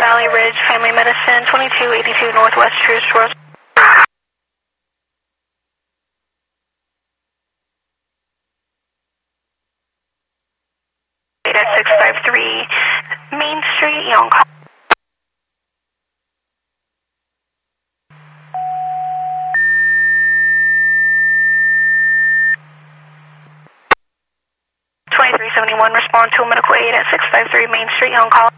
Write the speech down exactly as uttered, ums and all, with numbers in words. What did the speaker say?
Valley Ridge Family Medicine, twenty-two eighty-two Northwest Truist Shores. six five three Main Street, Yonkers. twenty-three seventy-one, respond to a medical aid at six five three Main Street, Yonkers.